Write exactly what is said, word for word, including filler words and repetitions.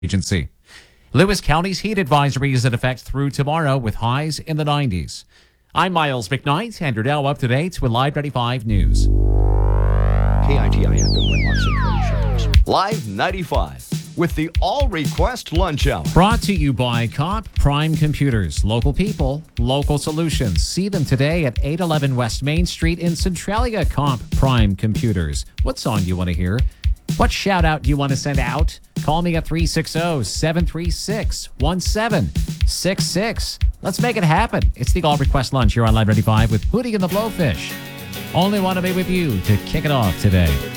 Agency. Lewis County's heat advisory is in effect through tomorrow with highs in the nineties. I'm Miles McKnight, and you're now up to date with Live ninety-five News. K I T I F M Winlock Central Shows. Live ninety-five with the All Request Lunch Hour. Brought to you by Comp Prime Computers. Local people, local solutions. See them today at eight eleven West Main Street in Centralia. Comp Prime Computers. What song do you want to hear? What shout out do you want to send out? Call me at three six zero, seven three six, one seven six six. Let's make it happen. It's the All Request Lunch here on Live ninety-five with Hootie and the Blowfish. Only want to be with you to kick it off today.